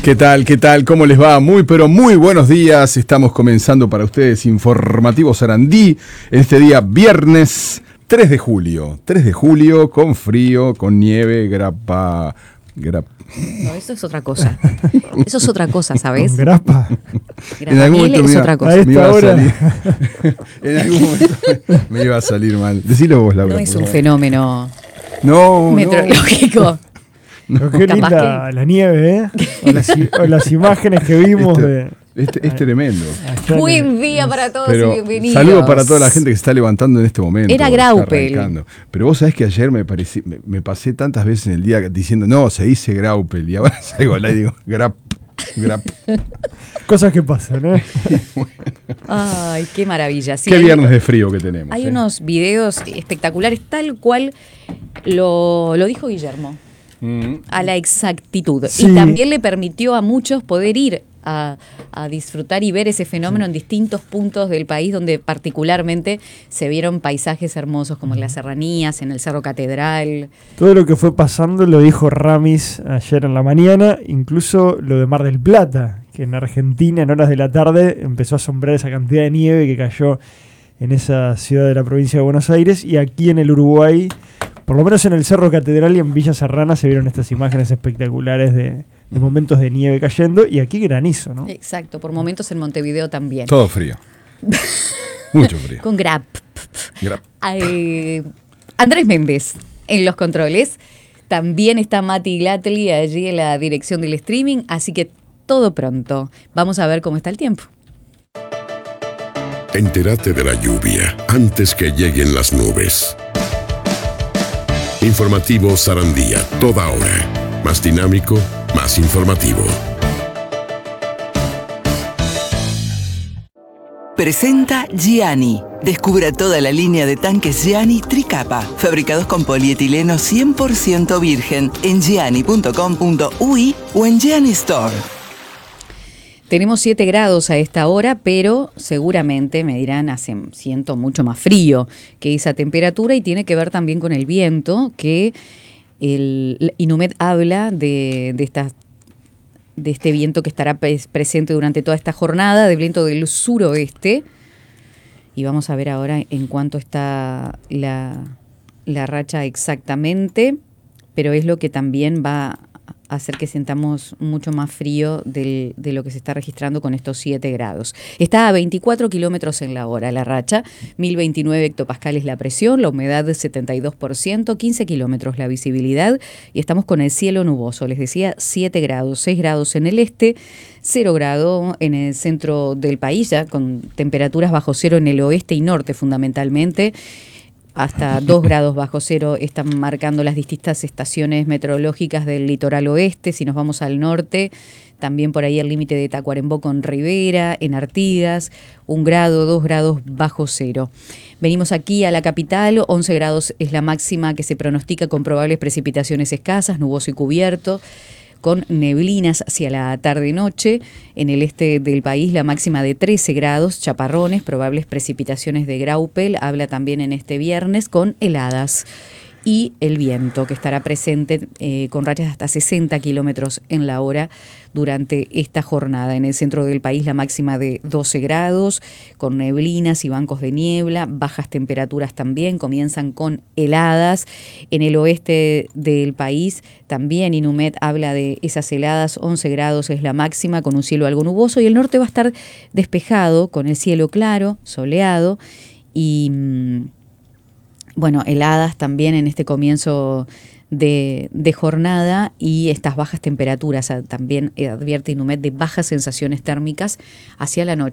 ¿Qué tal? ¿Qué tal? ¿Cómo les va? Muy, pero muy buenos días. Estamos comenzando para ustedes Informativo Sarandí en este día viernes 3 de julio. 3 de julio con frío, con nieve, grapa. No, eso es otra cosa. Eso es otra cosa, ¿sabes? Con grapa. En algún momento es otra cosa. me iba a salir. En algún momento me iba a salir mal. Decilo vos, Laura. No es un fenómeno No, meteorológico. Pero qué linda la nieve, ¿eh? O las imágenes que vimos es tremendo. Buen día para todos Pero y bienvenidos. saludos para toda la gente que se está levantando en este momento. Era Graupel. Pero vos sabés que ayer me pasé tantas veces en el día diciendo, no, se dice Graupel. Y ahora salgo al aire y digo, grap. Cosas que pasan, ¿eh? Ay, qué maravilla. Sí, qué viernes de frío que tenemos. Hay unos videos espectaculares, tal cual lo dijo Guillermo. A la exactitud. Sí. Y también le permitió a muchos poder ir a disfrutar y ver ese fenómeno en distintos puntos del país donde particularmente se vieron paisajes hermosos como en las serranías, en el Cerro Catedral. Todo lo que fue pasando lo dijo Ramis ayer en la mañana, incluso lo de Mar del Plata, que en Argentina en horas de la tarde empezó a asombrar esa cantidad de nieve que cayó en esa ciudad de la provincia de Buenos Aires, y aquí en el Uruguay, por lo menos en el Cerro Catedral y en Villa Serrana, se vieron estas imágenes espectaculares de momentos de nieve cayendo, y aquí granizo, ¿no? Exacto, por momentos en Montevideo también. Todo frío. Mucho frío. Con grap. Andrés Méndez en los controles. También está Mati Glatli allí en la dirección del streaming, así que todo pronto. Vamos a ver cómo está el tiempo. Entérate de la lluvia antes que lleguen las nubes. Informativo Sarandía, toda hora. Más dinámico, más informativo. Presenta Gianni. Descubra toda la línea de tanques Gianni Tricapa, fabricados con polietileno 100% virgen en gianni.com.ui o en Gianni Store. Tenemos 7 grados a esta hora, pero seguramente me dirán, siento mucho más frío que esa temperatura, y tiene que ver también con el viento, que el Inumet habla de este viento que estará presente durante toda esta jornada, de viento del suroeste. Y vamos a ver ahora en cuánto está la racha exactamente, pero es lo que también va hacer que sintamos mucho más frío de lo que se está registrando con estos 7 grados. Está a 24 kilómetros en la hora la racha, 1029 hectopascales la presión, la humedad de 72%, 15 kilómetros la visibilidad, y estamos con el cielo nuboso. Les decía 7 grados, 6 grados en el este, 0 grado en el centro del país, ya con temperaturas bajo cero en el oeste y norte fundamentalmente. Hasta 2 grados bajo cero están marcando las distintas estaciones meteorológicas del litoral oeste. Si nos vamos al norte, también por ahí el límite de Tacuarembó con Rivera, en Artigas, 1 grado, 2 grados bajo cero. Venimos aquí a la capital, 11 grados es la máxima que se pronostica, con probables precipitaciones escasas, nuboso y cubierto, con neblinas hacia la tarde-noche. En el este del país la máxima de 13 grados, chaparrones, probables precipitaciones de Graupel, habla también en este viernes, con heladas. Y el viento, que estará presente con rachas hasta 60 kilómetros en la hora durante esta jornada. En el centro del país la máxima de 12 grados, con neblinas y bancos de niebla, bajas temperaturas también, comienzan con heladas. En el oeste del país también Inumet habla de esas heladas, 11 grados es la máxima, con un cielo algo nuboso, y el norte va a estar despejado, con el cielo claro, soleado, y bueno, heladas también en este comienzo de jornada, y estas bajas temperaturas. También advierte Inumet de bajas sensaciones térmicas hacia la noche.